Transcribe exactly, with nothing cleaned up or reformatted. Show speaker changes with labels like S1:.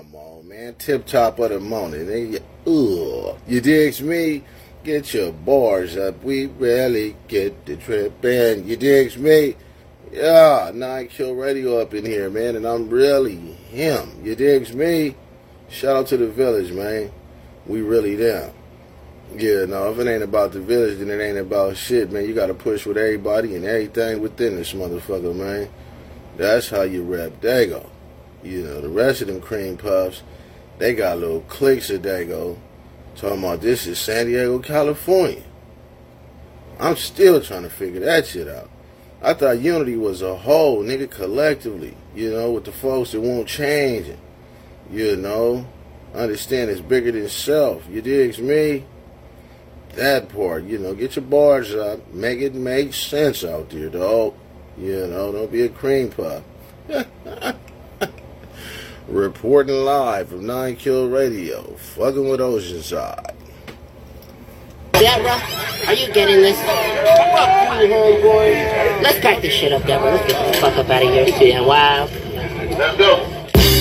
S1: Come on, man. Tip top of the morning. You, ugh. You digs me? Get your bars up. We rarely get the trip in. You digs me? Yeah, Nine Kill Radio up in here, man. And I'm really him. You digs me? Shout out to the village, man. We really them. Yeah, no, if it ain't about the village, then it ain't about shit, man. You gotta push with everybody and everything within this motherfucker, man. That's how you rap Dago. You know, the rest of them cream puffs, they got little cliques of Dago talking about this is San Diego, California. I'm still trying to figure that shit out. I thought unity was a whole, nigga, collectively, you know, with the folks that won't change it. You know, understand it's bigger than self. You digs me? That part, you know, get your bars up, make it make sense out there, dog. You know, don't be a cream puff. Reporting live from Nine Kill Radio, fucking with Oceanside.
S2: Deborah, are you getting this? Fuck you, homeboy. Let's pack this shit up, Deborah. Let's get the fuck up out of here, see and wild.
S3: Let's go.